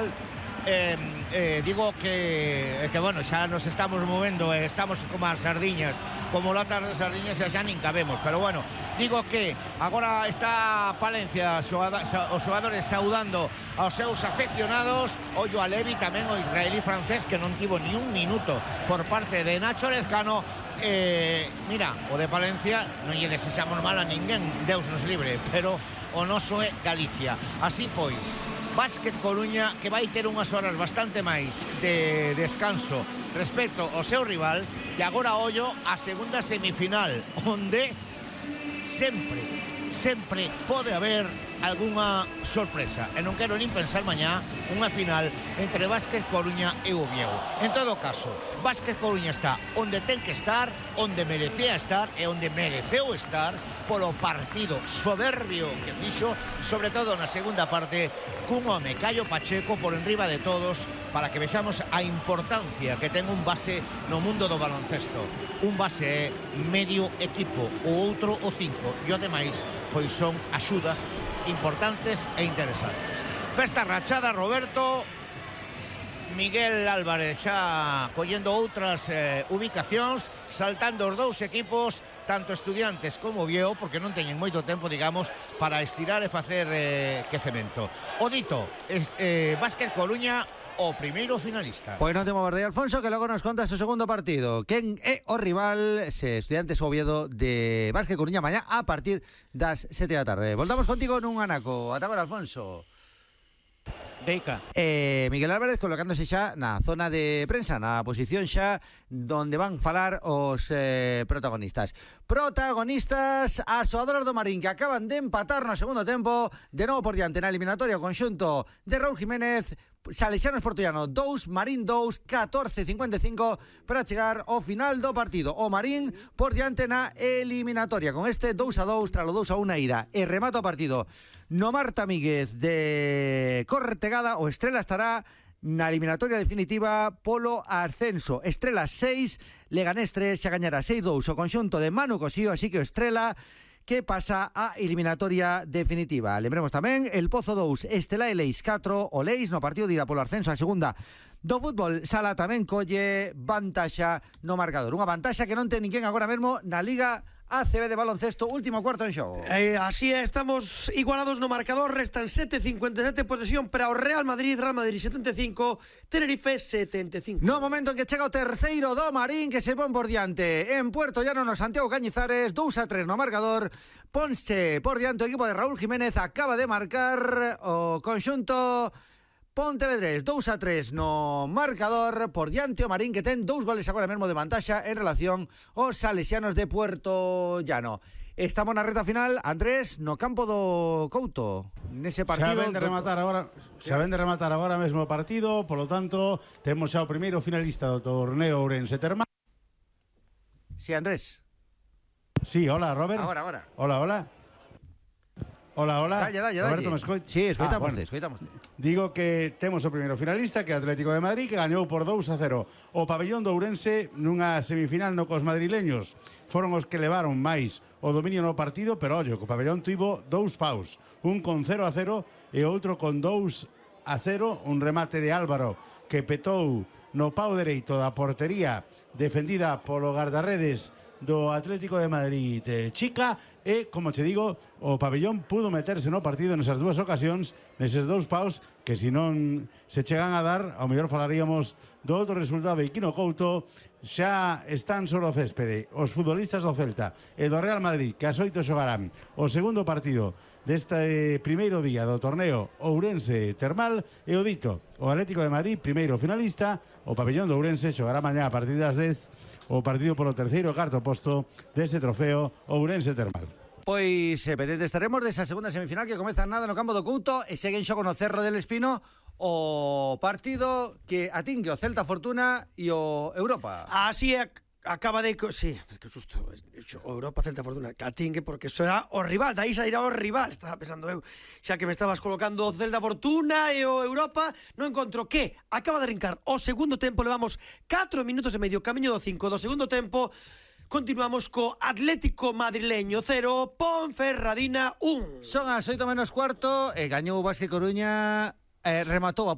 final, digo que bueno, xa nos estamos movendo, estamos como as sardiñas, como latas de sardiñas, e xa nin cabemos, pero bueno, digo que agora está Palencia, os xogadores saudando aos seus afeccionados. Ollo a Levi, tamén o israelí francés, que non tivo ni un minuto por parte de Nacho Lezcano. Mira, o de Palencia non lle desexamos mal a ninguén, Deus nos libre, pero o noso é Galicia. Así pois, Básquet Coruña, que vai ter unhas horas bastante máis de descanso respecto ao seu rival, e agora ollo a segunda semifinal, onde sempre pode haber algunha sorpresa, e non quero nin pensar mañá unha final entre Básquet Coruña e o Viego. En todo caso, Básquet Coruña está onde ten que estar, onde merecía estar e onde mereceu estar polo partido soberbio que fixo, sobre todo na segunda parte, cun home, Caio Pacheco, por enriba de todos, para que vexamos a importancia que ten un base no mundo do baloncesto. Un base é medio equipo, o outro o 5, e o demais pois son axudas importantes e interesantes. Festa rachada, Roberto. Miguel Álvarez xa collendo outras ubicacións, saltando os dous equipos, tanto Estudiantes como Viego, porque non teñen moito tempo, digamos, para estirar e facer quecemento. O dito, Básquet Coruña, o primeiro finalista. Pois non temos de Alfonso, que logo nos contas o segundo partido. Quen é o rival, se Estudiantes ou Oviedo, de Básquet Coruña mañá a partir das 7 da tarde. Voltamos contigo nun anaco. Ata agora, Alfonso. Deica. Miguel Álvarez colocándose xa na zona de prensa, na posición xa donde van falar os protagonistas. As xogadoras do Marín, que acaban de empatar no segundo tempo, de novo por diante na eliminatoria o conxunto de Raúl Jiménez. Salesianos Portollano 2, Marín 2, 14:55 para chegar ao final do partido. O Marín por diante na eliminatoria con este 2-2 tras o 2-1 ida. E remata o partido no Marta Míguez de Cortegada. O Estrela estará na eliminatoria definitiva polo ascenso. Estrela 6, Leganés 3, xa gañará 6-2 o conxunto de Manu Cosío, así que o Estrela que pasa a eliminatoria definitiva. Lembremos tamén el Pozo 2, Estela e Leis 4, o Leis no partido de ida polo ascenso a segunda do fútbol sala tamén colle vantaxa no marcador. Unha vantaxa que non ten ninguén agora mesmo na Liga ACB de baloncesto, último cuarto en xogo. Así é, estamos igualados no marcador, restan 7:57 posesión para o Real Madrid 75, Tenerife 75. No momento en que chega o terceiro do Marín, que se pon por diante en Puerto Llano no Santiago Cañizares, 2-3 no marcador. Ponse por diante o equipo de Raúl Jiménez, acaba de marcar o conxunto Pontevedrés, 2-3 no marcador, por diante o Marín, que ten 2 goles agora mesmo de vantaxa en relación aos salesianos de Puerto Llano. Estamos na reta final, Andrés, no campo do Couto, nese partido. Xa ven de rematar agora mesmo o partido, polo tanto, temos xa o primeiro finalista do torneo Ourense Termal. Sí, Andrés. Sí, hola, Robert. Agora. Hola. Dalle. Roberto, me escoita? Sí, escoitamos. Digo que temos o primeiro finalista, que é Atlético de Madrid, que gañou por 2-0 o pabellón do Ourense nunha semifinal no cos madrileños. Foron os que levaron máis o dominio no partido, pero ollo, que o pabellón tivo 2 paus, un con 0-0 e outro con 2-0, un remate de Álvaro que petou no pau dereito da portería defendida polo guardarredes do Atlético de Madrid Chica, e, como che digo, o pabellón pudo meterse no partido nesas dúas ocasións, neses 2 paus, que se non se chegan a dar, ao mellor falaríamos do outro resultado. E Quino Couto xa están sobre o céspede os futbolistas do Celta e do Real Madrid, que ás 8 xogarán o segundo partido deste primeiro día do torneo Ourense Termal. E o dito, o Atlético de Madrid, primeiro finalista, o pabellón do Ourense xogará mañá a partir das 10 o partido polo terceiro e cuarto posto deste trofeo Ourense Termal. Pois pendente estaremos desa segunda semifinal que comeza nada no campo do Couto e segue en xogo no Cerro del Espino o partido que atingue o Celta Fortuna e o Europa. Así é, acaba de... Sí, que susto. O Europa Celta Fortuna que atingue, porque será o rival, daí sairá o rival, estaba pensando eu, xa que me estabas colocando o Celta Fortuna e o Europa, non encontro que acaba de arrincar o segundo tempo, levamos 4 minutos e medio, camiño do 5 do segundo tempo. Continuamos co Atlético Madrileño 0, Ponferradina 1. Son as 8 menos cuarto e gañou o Básquet Coruña, rematou a